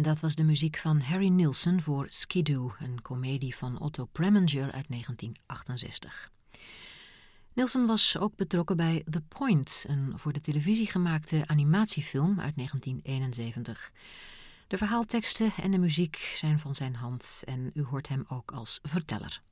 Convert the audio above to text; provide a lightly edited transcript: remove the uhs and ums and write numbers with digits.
Dat was de muziek van Harry Nilsson voor Skidoo, een komedie van Otto Preminger uit 1968. Nilsson was ook betrokken bij The Point, een voor de televisie gemaakte animatiefilm uit 1971. De verhaalteksten en de muziek zijn van zijn hand en u hoort hem ook als verteller.